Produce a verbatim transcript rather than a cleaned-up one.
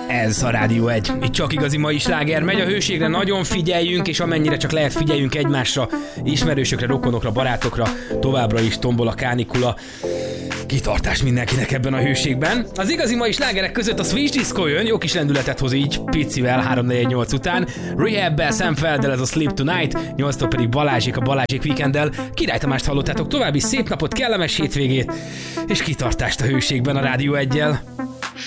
Ez a Rádió egy. Itt csak igazi mai sláger megy, a hőségre nagyon figyeljünk, és amennyire csak lehet figyeljünk egymásra, ismerősökre, rokonokra, barátokra, továbbra is tombol a kánikula. Kitartás mindenkinek ebben a hőségben. Az igazi mai slágerek között a Switch Disco jön, jó kis lendületet hoz így, picivel három negyvennyolc után. Rehab-bel, Sam Felddel ez a Sleep Tonight, nyolctól pedig Balázsék a Balázsék Weekenddel. Király Tamást hallottátok, további szép napot, kellemes hétvégét, és kitartást a hőségben a Rádió egyel.